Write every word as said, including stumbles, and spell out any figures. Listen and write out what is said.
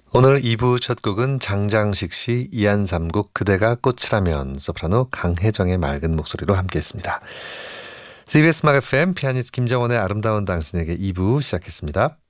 오늘 이 부 첫 곡은 장장식 씨, 이한삼국 그대가 꽃이라면, 소프라노 강혜정의 맑은 목소리로 함께했습니다. 씨비에스 음악 에프엠 피아니스트 김정원의 아름다운 당신에게 이 부 시작했습니다.